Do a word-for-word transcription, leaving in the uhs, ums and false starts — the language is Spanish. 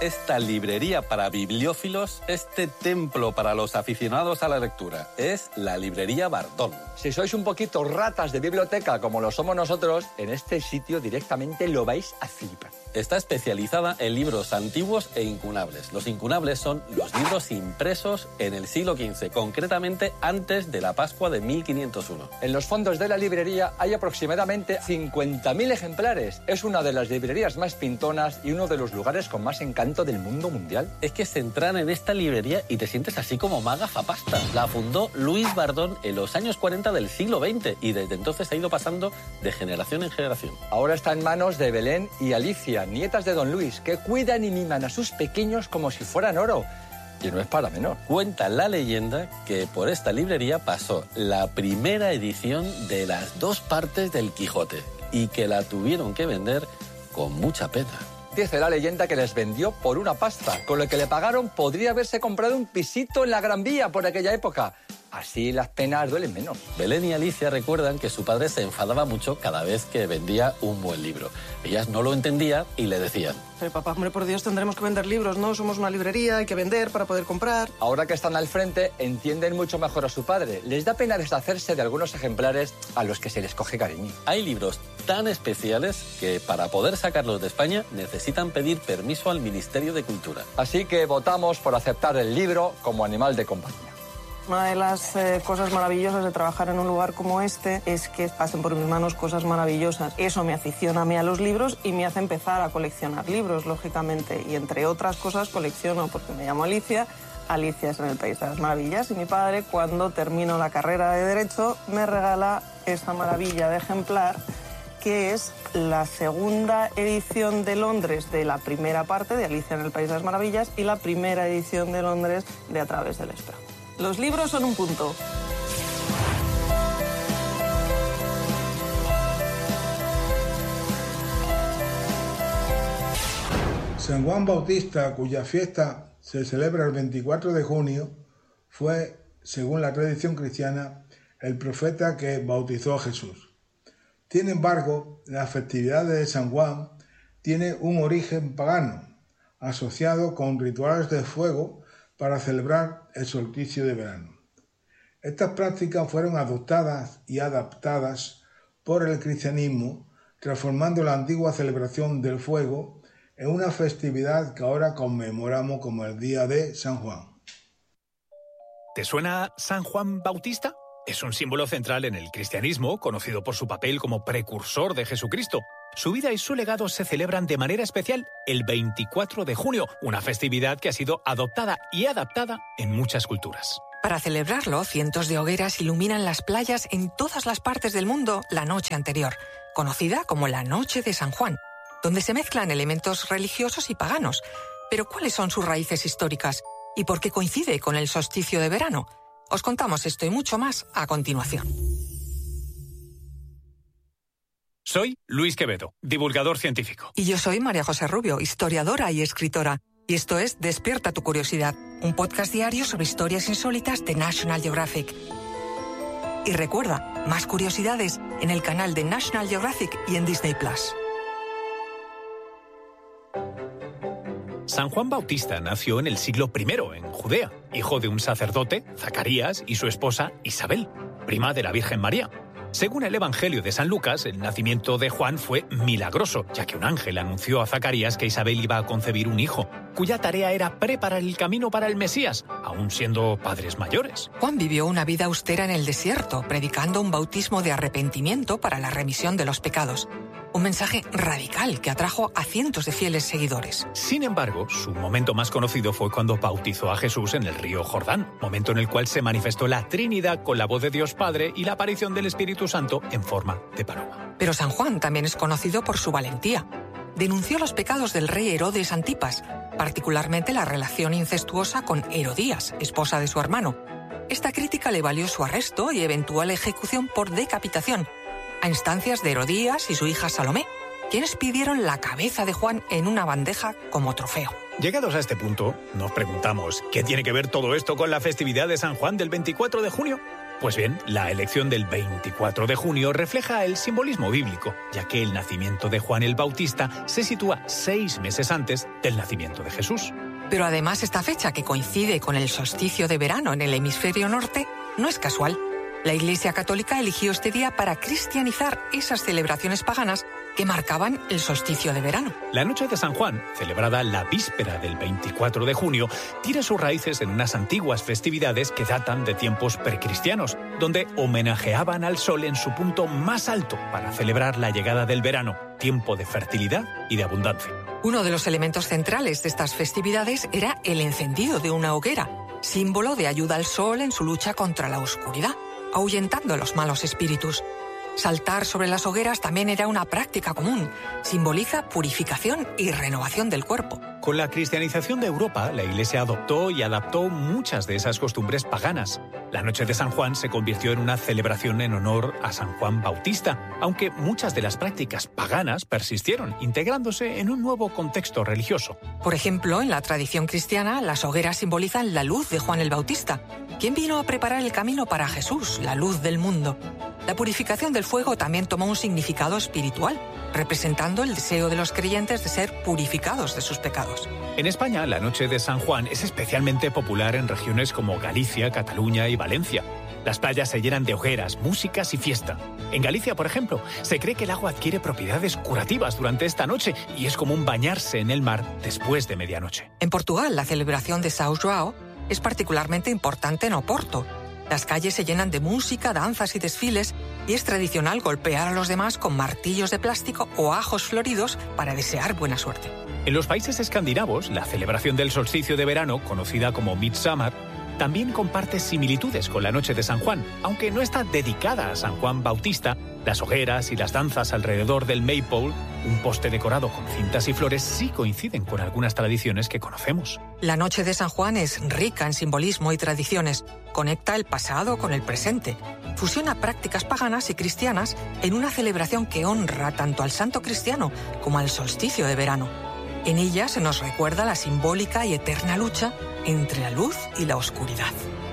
esta librería para bibliófilos, este templo para los aficionados a la lectura. Es la librería Bardón. Si sois un poquito ratas de biblioteca como lo somos nosotros, en este sitio directamente lo vais a flipar. Está especializada en libros antiguos e incunables. Los incunables son los libros impresos en el siglo quince, concretamente antes de la Pascua de mil quinientos uno. En los fondos de la librería hay aproximadamente cincuenta mil ejemplares. Es una de las librerías más pintonas y uno de los lugares con más encanto del mundo mundial. Es que se entran en esta librería y te sientes así como maga zapasta. La fundó Luis Bardón en los años cuarenta del siglo veinte y desde entonces ha ido pasando de generación en generación. Ahora está en manos de Belén y Alicia, nietas de don Luis, que cuidan y miman a sus pequeños como si fueran oro. Y no es para menor. Cuenta la leyenda que por esta librería pasó la primera edición de las dos partes del Quijote y que la tuvieron que vender con mucha pena. Dice la leyenda que les vendió por una pasta. Con lo que le pagaron podría haberse comprado un pisito en la Gran Vía por aquella época. Así las penas duelen menos. Belén y Alicia recuerdan que su padre se enfadaba mucho cada vez que vendía un buen libro. Ellas no lo entendían y le decían: Pero papá, hombre, por Dios, tendremos que vender libros, ¿no? Somos una librería, hay que vender para poder comprar. Ahora que están al frente, entienden mucho mejor a su padre. Les da pena deshacerse de algunos ejemplares a los que se les coge cariño. Hay libros tan especiales que para poder sacarlos de España necesitan pedir permiso al Ministerio de Cultura. Así que votamos por aceptar el libro como animal de compañía. Una de las eh, cosas maravillosas de trabajar en un lugar como este es que pasen por mis manos cosas maravillosas. Eso me aficiona a mí a los libros y me hace empezar a coleccionar libros, lógicamente. Y entre otras cosas colecciono, porque me llamo Alicia, Alicia es en el País de las Maravillas, y mi padre, cuando termino la carrera de Derecho, me regala esta maravilla de ejemplar, que es la segunda edición de Londres de la primera parte de Alicia en el País de las Maravillas y la primera edición de Londres de A través del espejo. Los libros son un punto. San Juan Bautista, cuya fiesta se celebra el veinticuatro de junio, fue, según la tradición cristiana, el profeta que bautizó a Jesús. Sin embargo, la festividad de San Juan tiene un origen pagano, asociado con rituales de fuego para celebrar el solsticio de verano. Estas prácticas fueron adoptadas y adaptadas por el cristianismo, transformando la antigua celebración del fuego en una festividad que ahora conmemoramos como el Día de San Juan. ¿Te suena San Juan Bautista? Es un símbolo central en el cristianismo, conocido por su papel como precursor de Jesucristo. Su vida y su legado se celebran de manera especial el veinticuatro de junio, una festividad que ha sido adoptada y adaptada en muchas culturas. Para celebrarlo, cientos de hogueras iluminan las playas en todas las partes del mundo la noche anterior, conocida como la Noche de San Juan, donde se mezclan elementos religiosos y paganos. Pero ¿cuáles son sus raíces históricas? ¿Y por qué coincide con el solsticio de verano? Os contamos esto y mucho más a continuación. Soy Luis Quevedo, divulgador científico. Y yo soy María José Rubio, historiadora y escritora. Y esto es Despierta tu curiosidad, un podcast diario sobre historias insólitas de National Geographic. Y recuerda, más curiosidades en el canal de National Geographic y en Disney Plus. San Juan Bautista nació en el siglo primero en Judea, hijo de un sacerdote, Zacarías, y su esposa Isabel, prima de la Virgen María. Según el Evangelio de San Lucas, el nacimiento de Juan fue milagroso, ya que un ángel anunció a Zacarías que Isabel iba a concebir un hijo, cuya tarea era preparar el camino para el Mesías, aún siendo padres mayores. Juan vivió una vida austera en el desierto, predicando un bautismo de arrepentimiento para la remisión de los pecados. Un mensaje radical que atrajo a cientos de fieles seguidores. Sin embargo, su momento más conocido fue cuando bautizó a Jesús en el río Jordán, momento en el cual se manifestó la Trinidad con la voz de Dios Padre y la aparición del Espíritu Santo en forma de paloma. Pero San Juan también es conocido por su valentía. Denunció los pecados del rey Herodes Antipas, particularmente la relación incestuosa con Herodías, esposa de su hermano. Esta crítica le valió su arresto y eventual ejecución por decapitación, a instancias de Herodías y su hija Salomé, quienes pidieron la cabeza de Juan en una bandeja como trofeo. Llegados a este punto, nos preguntamos, ¿qué tiene que ver todo esto con la festividad de San Juan del veinticuatro de junio? Pues bien, la elección del veinticuatro de junio refleja el simbolismo bíblico, ya que el nacimiento de Juan el Bautista se sitúa seis meses antes del nacimiento de Jesús. Pero además esta fecha, que coincide con el solsticio de verano en el hemisferio norte, no es casual. La Iglesia Católica eligió este día para cristianizar esas celebraciones paganas que marcaban el solsticio de verano. La noche de San Juan, celebrada la víspera del veinticuatro de junio, tiene sus raíces en unas antiguas festividades que datan de tiempos precristianos, donde homenajeaban al sol en su punto más alto para celebrar la llegada del verano, tiempo de fertilidad y de abundancia. Uno de los elementos centrales de estas festividades era el encendido de una hoguera, símbolo de ayuda al sol en su lucha contra la oscuridad, ahuyentando los malos espíritus. Saltar sobre las hogueras también era una práctica común. Simboliza purificación y renovación del cuerpo. Con la cristianización de Europa, la Iglesia adoptó y adaptó muchas de esas costumbres paganas. La noche de San Juan se convirtió en una celebración en honor a San Juan Bautista, aunque muchas de las prácticas paganas persistieron, integrándose en un nuevo contexto religioso. Por ejemplo, en la tradición cristiana, las hogueras simbolizan la luz de Juan el Bautista, quien vino a preparar el camino para Jesús, la luz del mundo. La purificación del fuego también tomó un significado espiritual, representando el deseo de los creyentes de ser purificados de sus pecados. En España, la noche de San Juan es especialmente popular en regiones como Galicia, Cataluña y Valencia. Las playas se llenan de hogueras, músicas y fiesta. En Galicia, por ejemplo, se cree que el agua adquiere propiedades curativas durante esta noche y es común bañarse en el mar después de medianoche. En Portugal, la celebración de São João es particularmente importante en Oporto. Las calles se llenan de música, danzas y desfiles, y es tradicional golpear a los demás con martillos de plástico o ajos floridos para desear buena suerte. En los países escandinavos, la celebración del solsticio de verano, conocida como Midsummer, también comparte similitudes con la noche de San Juan, aunque no está dedicada a San Juan Bautista. Las hogueras y las danzas alrededor del Maypole, un poste decorado con cintas y flores, sí coinciden con algunas tradiciones que conocemos. La noche de San Juan es rica en simbolismo y tradiciones. Conecta el pasado con el presente. Fusiona prácticas paganas y cristianas en una celebración que honra tanto al santo cristiano como al solsticio de verano. En ella se nos recuerda la simbólica y eterna lucha entre la luz y la oscuridad.